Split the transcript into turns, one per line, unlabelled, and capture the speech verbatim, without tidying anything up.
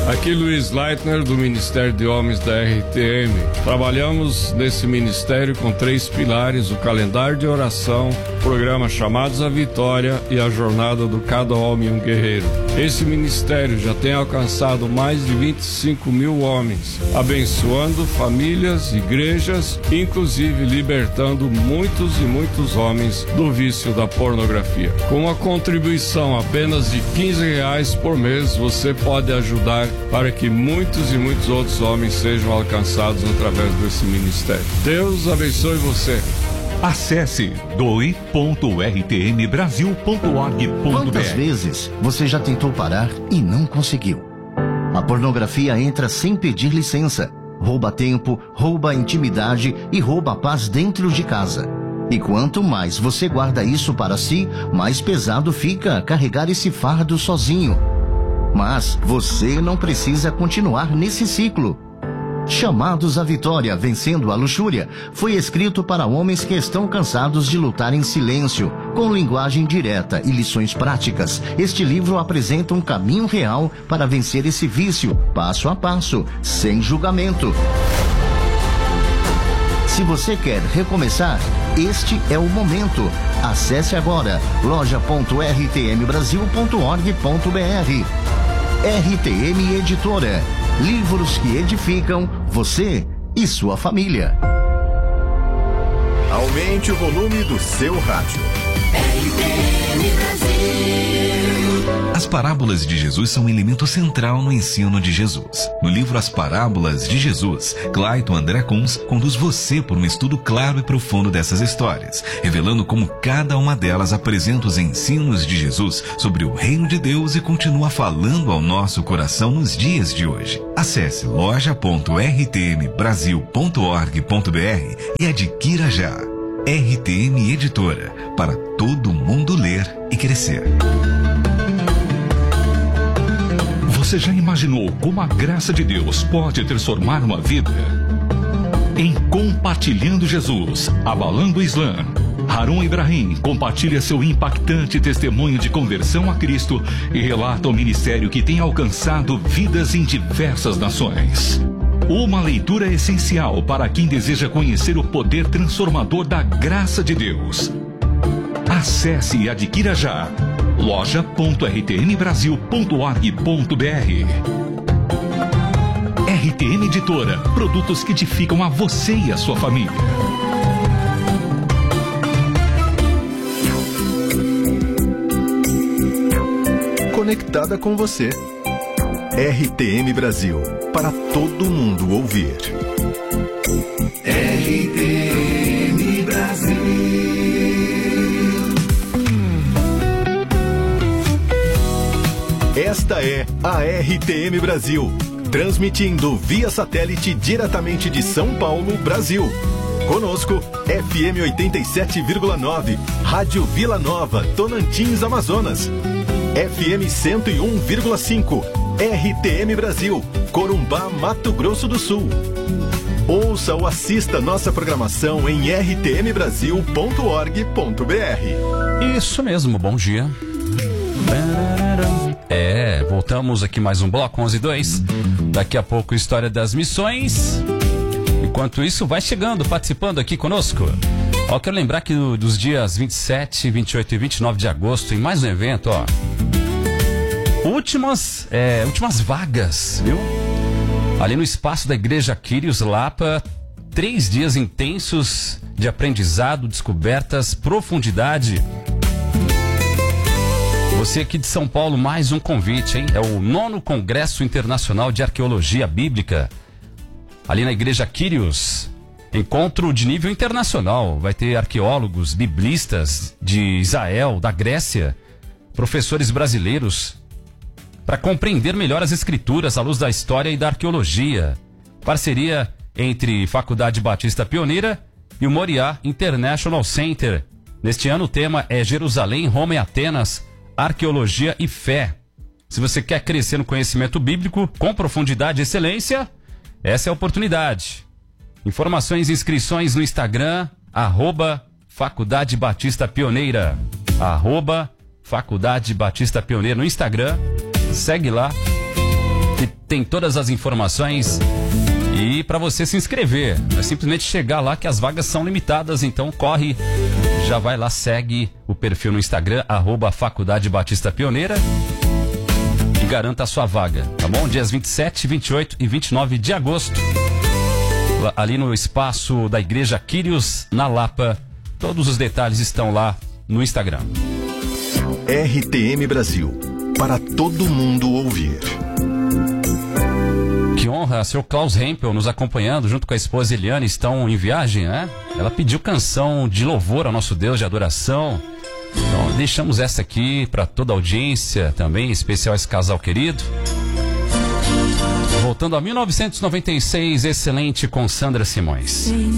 Aqui Luiz Leitner, do Ministério de Homens da R T M. Trabalhamos nesse ministério com três pilares: o calendário de oração, o programa Chamados à Vitória e a jornada do Cada Homem um Guerreiro. Esse ministério já tem alcançado mais de vinte e cinco mil homens, abençoando famílias, igrejas, inclusive libertando muitos e muitos homens do vício da pornografia. Com uma contribuição apenas de quinze reais por mês, você pode ajudar para que muitos e muitos outros homens sejam alcançados através desse ministério. Deus abençoe você.
Acesse doe ponto r t m brasil ponto org ponto b r.
Quantas vezes você já tentou parar e não conseguiu? A pornografia entra sem pedir licença, rouba tempo, rouba intimidade e rouba a paz dentro de casa. E quanto mais você guarda isso para si, mais pesado fica carregar esse fardo sozinho. Mas você não precisa continuar nesse ciclo. Chamados à Vitória, Vencendo a Luxúria, foi escrito para homens que estão cansados de lutar em silêncio, com linguagem direta e lições práticas. Este livro apresenta um caminho real para vencer esse vício, passo a passo, sem julgamento. Se você quer recomeçar, este é o momento. Acesse agora loja ponto r t m brasil ponto org ponto b r. R T M Editora. Livros que edificam você e sua família.
Aumente o volume do seu rádio. R T M Brasil.
As parábolas de Jesus são um elemento central no ensino de Jesus. No livro As Parábolas de Jesus, Clayton André Kunz conduz você por um estudo claro e profundo dessas histórias, revelando como cada uma delas apresenta os ensinos de Jesus sobre o reino de Deus e continua falando ao nosso coração nos dias de hoje. Acesse loja ponto r t m brasil ponto org ponto b r e adquira já. R T M Editora, para todo mundo ler e crescer.
Você já imaginou como a graça de Deus pode transformar uma vida? Em Compartilhando Jesus, Abalando o Islã, Harun Ibrahim compartilha seu impactante testemunho de conversão a Cristo e relata o ministério que tem alcançado vidas em diversas nações. Uma leitura essencial para quem deseja conhecer o poder transformador da graça de Deus. Acesse e adquira já loja ponto r t m brasil ponto org ponto b r. R T M Editora, produtos que edificam a você e a sua família.
Conectada com você. R T M Brasil, para todo mundo ouvir.
R T M Brasil.
Esta é a R T M Brasil, transmitindo via satélite diretamente de São Paulo, Brasil. Conosco, F M oitenta e sete vírgula nove, Rádio Vila Nova, Tonantins, Amazonas. F M cento e um vírgula cinco, R T M Brasil, Corumbá, Mato Grosso do Sul. Ouça ou assista nossa programação em r t m brasil ponto org ponto b r.
Isso mesmo, bom dia. É, voltamos aqui mais um bloco onze e dois. Daqui a pouco, História das Missões. Enquanto isso, vai chegando, participando aqui conosco. Ó, quero lembrar que dos dias vinte e sete, vinte e oito e vinte e nove de agosto, em mais um evento, ó. Últimas, é, últimas vagas, viu? Ali no espaço da Igreja Quírios Lapa, três dias intensos de aprendizado, descobertas, profundidade. Você aqui de São Paulo, mais um convite, hein? É o nono Congresso Internacional de Arqueologia Bíblica, ali na Igreja Quírios. Encontro de nível internacional. Vai ter arqueólogos, biblistas de Israel, da Grécia, professores brasileiros, para compreender melhor as escrituras à luz da história e da arqueologia. Parceria entre Faculdade Batista Pioneira e o Moriá International Center. Neste ano o tema é Jerusalém, Roma e Atenas, Arqueologia e Fé. Se você quer crescer no conhecimento bíblico com profundidade e excelência, essa é a oportunidade. Informações e inscrições no Instagram, arroba Faculdade Batista Pioneira. Arroba Faculdade Batista Pioneira no Instagram. Segue lá e tem todas as informações. E para você se inscrever, é simplesmente chegar lá que as vagas são limitadas, então corre, já vai lá, segue o perfil no Instagram, arroba Faculdade Batista Pioneira e garanta a sua vaga, tá bom? Dias vinte e sete, vinte e oito e vinte e nove de agosto, ali no espaço da Igreja Quírios, na Lapa. Todos os detalhes estão lá no Instagram.
R T M Brasil, para todo mundo ouvir.
Que honra, seu Klaus Hempel nos acompanhando junto com a esposa Eliane, estão em viagem, né? Ela pediu canção de louvor ao nosso Deus, de adoração. Então deixamos essa aqui para toda a audiência também, em especial esse casal querido. Voltando a mil novecentos e noventa e seis, excelente, com Sandra Simões.